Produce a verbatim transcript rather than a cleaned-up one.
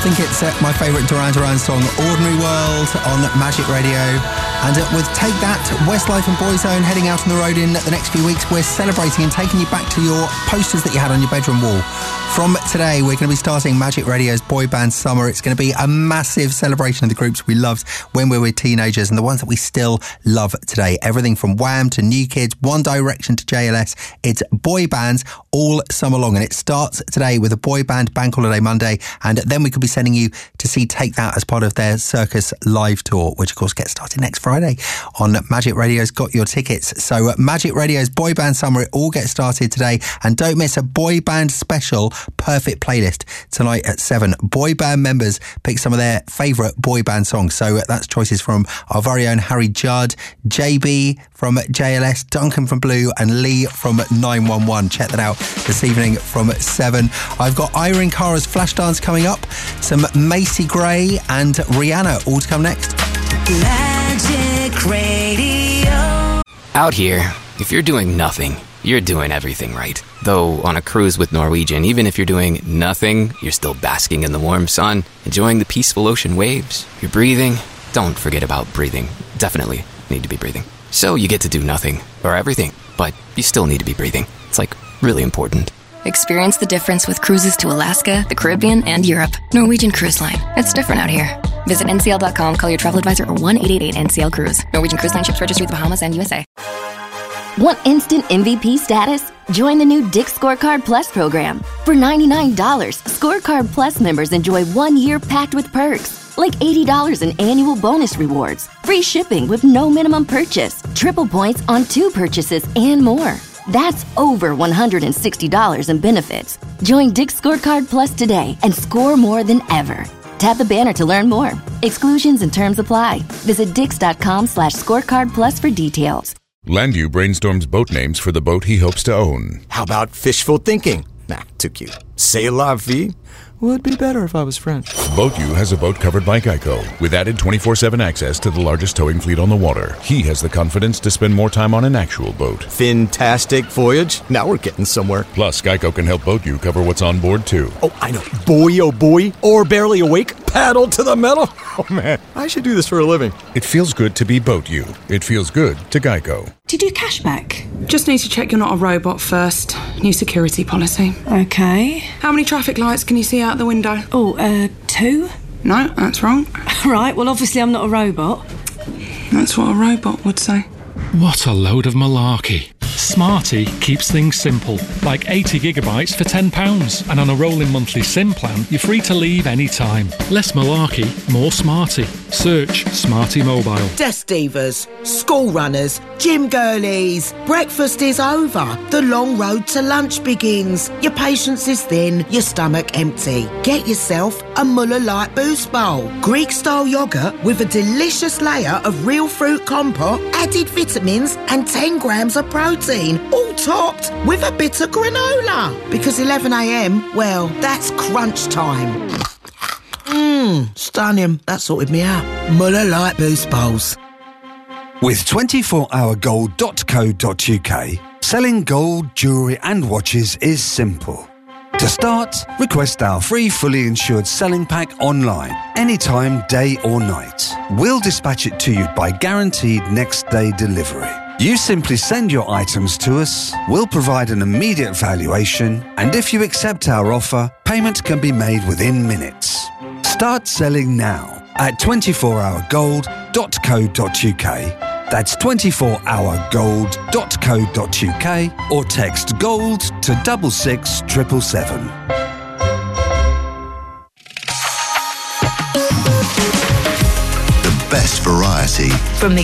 think it's uh, my favourite Duran Duran song, Ordinary World, on Magic Radio. And uh, with Take That, Westlife and Boyzone heading out on the road in the next few weeks, we're celebrating and taking you back to your posters that you had on your bedroom wall. From today, we're going to be starting Magic Radio's Boy Band Summer. It's going to be a massive celebration of the groups we loved when we were teenagers and the ones that we still love today. Everything from Wham to New Kids, One Direction to J L S. It's boy bands all summer long. And it starts today with a boy band Bank Holiday Monday. And then we could be sending you to see Take That as part of their Circus Live Tour, which of course gets started next Friday on Magic Radio's Got Your Tickets. So uh, Magic Radio's Boy Band Summer, it all gets started today. And don't miss a boy band special Perfect Playlist tonight at seven. Boy band members pick some of their favourite boy band songs. So uh, that's choices from our very own Harry Judd, J B from J L S, Duncan from Blue and Lee from nine one one. Check that out this evening from seven. I've got Irene Cara's Flashdance coming up, some Macy Gray and Rihanna all to come next. Magic Radio. Out here, if you're doing nothing, you're doing everything right. Though on a cruise with Norwegian, even if you're doing nothing, you're still basking in the warm sun, enjoying the peaceful ocean waves. You're breathing. Don't forget about breathing. Definitely need to be breathing. So you get to do nothing or everything, but you still need to be breathing. It's like really important. Experience the difference with cruises to Alaska, the Caribbean, and Europe. Norwegian Cruise Line. It's different out here. Visit N C L dot com, call your travel advisor, or one eight eight eight N C L Cruise. Norwegian Cruise Line ships registry the Bahamas and U S A. Want instant M V P status? Join the new Dick's Scorecard Plus program. For ninety-nine dollars, Scorecard Plus members enjoy one year packed with perks, like eighty dollars in annual bonus rewards, free shipping with no minimum purchase, triple points on two purchases, and more. That's over one hundred sixty dollars in benefits. Join Dick's Scorecard Plus today and score more than ever. Tap the banner to learn more. Exclusions and terms apply. Visit dix.com slash scorecard plus for details. Landu brainstorms boat names for the boat he hopes to own. How about fishful thinking? Nah, too cute. C'est la vie? Would be better if I was French. BoatU has a boat covered by Geico, with added twenty-four seven access to the largest towing fleet on the water. He has the confidence to spend more time on an actual boat. Fantastic voyage. Now we're getting somewhere. Plus, Geico can help BoatU cover what's on board, too. Oh, I know. Boy, oh boy. Or barely awake. Paddle to the metal. Oh, man. I should do this for a living. It feels good to be BoatU. It feels good to Geico. Do you do cashback? Just need to check you're not a robot first. New security policy. Okay. How many traffic lights can you see out the window? Oh, uh, two? No, that's wrong. Right, well, obviously I'm not a robot. That's what a robot would say. What a load of malarkey. Smarty keeps things simple, like eighty gigabytes for ten pounds. And on a rolling monthly SIM plan, you're free to leave any time. Less malarkey, more Smarty. Search Smarty Mobile. Desk divas, school runners, gym girlies. Breakfast is over. The long road to lunch begins. Your patience is thin, your stomach empty. Get yourself a Muller Light Boost Bowl. Greek-style yoghurt with a delicious layer of real fruit compote, added vitamins and ten grams of protein, all topped with a bit of granola. Because eleven a.m, well, that's crunch time. Mmm, stunning. That sorted me out. Muller Light Boost Bowls. With twenty-four hour gold dot co dot uk, selling gold, jewellery and watches is simple. To start, request our free fully insured selling pack online, anytime, day or night. We'll dispatch it to you by guaranteed next day delivery. You simply send your items to us, we'll provide an immediate valuation, and if you accept our offer, payment can be made within minutes. Start selling now at twenty-four hour gold dot co dot uk. That's twenty-four hour gold dot co dot uk or text GOLD to double six triple seven. The best variety from the